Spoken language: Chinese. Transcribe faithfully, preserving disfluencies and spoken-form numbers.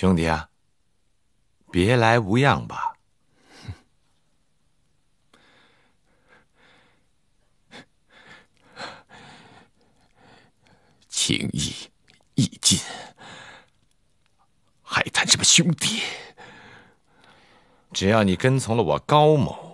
兄弟啊，别来无恙吧？ 情义义尽，还谈什么兄弟？ 只要你跟从了我高某，